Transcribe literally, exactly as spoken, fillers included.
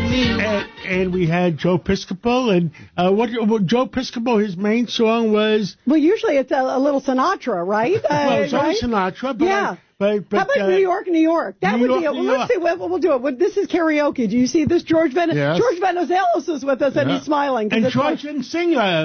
And, and we had Joe Piscopo, and uh, what, what Joe Piscopo, his main song was... Well, usually it's a, a little Sinatra, right? Uh, well, it's right? always Sinatra, but... Yeah. I, but, but, How about uh, New York, New York? That New would York, be it. New Well, let's York. see. We'll, we'll do it. Well, this is karaoke. Do you see this? George Ven- Yes. George Venizelos is with us, and Yeah. he's smiling. 'cause And it's George like- didn't sing uh,